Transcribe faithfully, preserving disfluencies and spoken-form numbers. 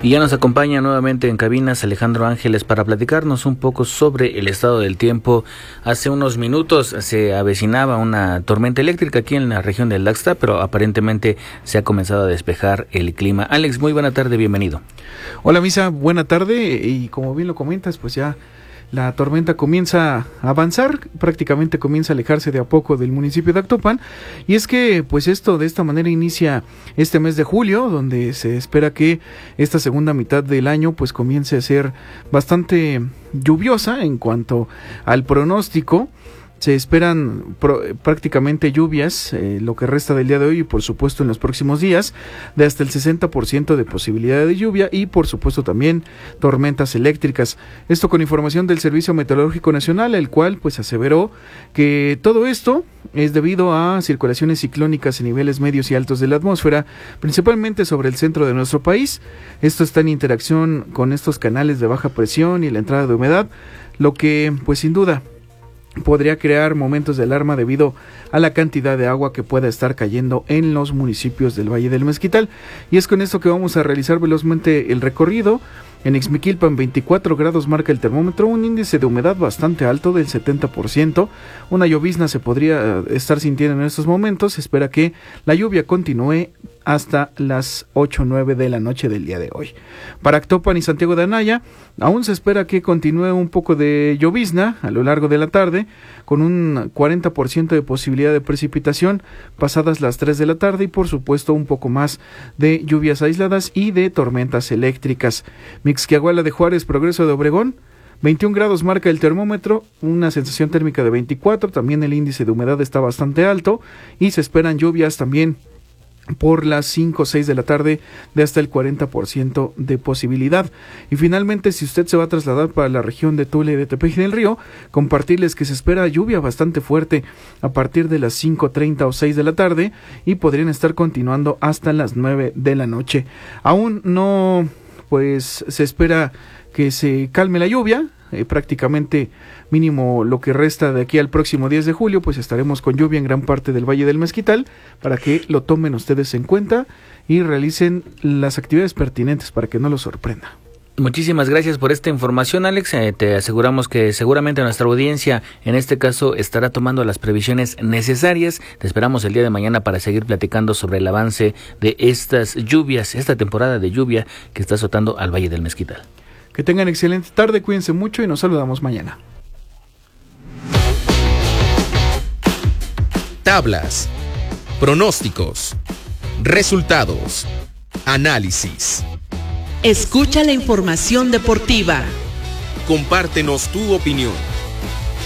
Y ya nos acompaña nuevamente en cabinas Alejandro Ángeles para platicarnos un poco sobre el estado del tiempo. Hace unos minutos se avecinaba una tormenta eléctrica aquí en la región del Laxta, pero aparentemente se ha comenzado a despejar el clima. Alex, muy buena tarde, bienvenido. Hola Misa, buena tarde, y como bien lo comentas, pues ya la tormenta comienza a avanzar, prácticamente comienza a alejarse de a poco del municipio de Actopan, y es que pues esto de esta manera inicia este mes de julio, donde se espera que esta segunda mitad del año pues comience a ser bastante lluviosa. En cuanto al pronóstico, se esperan pro, prácticamente lluvias eh, lo que resta del día de hoy y por supuesto en los próximos días de hasta el sesenta por ciento de posibilidad de lluvia y por supuesto también tormentas eléctricas. Esto con información del Servicio Meteorológico Nacional, el cual pues aseveró que todo esto es debido a circulaciones ciclónicas en niveles medios y altos de la atmósfera, principalmente sobre el centro de nuestro país. Esto está en interacción con estos canales de baja presión y la entrada de humedad, lo que pues sin duda podría crear momentos de alarma debido a la cantidad de agua que pueda estar cayendo en los municipios del Valle del Mezquital. Y es con esto que vamos a realizar velozmente el recorrido. En Ixmiquilpan veinticuatro grados marca el termómetro, un índice de humedad bastante alto del setenta por ciento. Una llovizna se podría estar sintiendo en estos momentos. Se espera que la lluvia continúe hasta las ocho o nueve de la noche del día de hoy. Para Actopan y Santiago de Anaya, aún se espera que continúe un poco de llovizna a lo largo de la tarde, con un cuarenta por ciento de posibilidad de precipitación pasadas las tres de la tarde y por supuesto un poco más de lluvias aisladas y de tormentas eléctricas. Mixquiahuala de Juárez, Progreso de Obregón, veintiún grados marca el termómetro, una sensación térmica de veinticuatro, también el índice de humedad está bastante alto y se esperan lluvias también por las cinco o seis de la tarde de hasta el cuarenta por ciento de posibilidad. Y finalmente, si usted se va a trasladar para la región de Tula y de Tepeji del Río, compartirles que se espera lluvia bastante fuerte a partir de las cinco treinta o seis de la tarde y podrían estar continuando hasta las nueve de la noche. Aún no, pues se espera que se calme la lluvia. Eh, prácticamente mínimo lo que resta de aquí al próximo diez de julio, pues estaremos con lluvia en gran parte del Valle del Mezquital, para que lo tomen ustedes en cuenta y realicen las actividades pertinentes para que no los sorprenda. Muchísimas gracias por esta información, Alex. Eh, te aseguramos que seguramente nuestra audiencia en este caso estará tomando las previsiones necesarias. Te esperamos el día de mañana para seguir platicando sobre el avance de estas lluvias, esta temporada de lluvia que está azotando al Valle del Mezquital. Que tengan excelente tarde, cuídense mucho y nos saludamos mañana. Tablas, pronósticos, resultados, análisis. Escucha la información deportiva. Compártenos tu opinión.